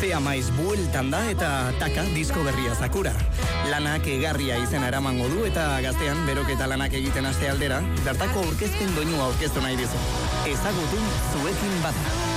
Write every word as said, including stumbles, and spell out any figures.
Gaztea maiz bueltan da eta taka disko berria Sakura. Lanak egarria izena eramango du eta gaztean beroketa lanak egiten aste aldera, bertako aurkezpen doinua aurkeztu nahi dizu. Ezagutu zuekin bada.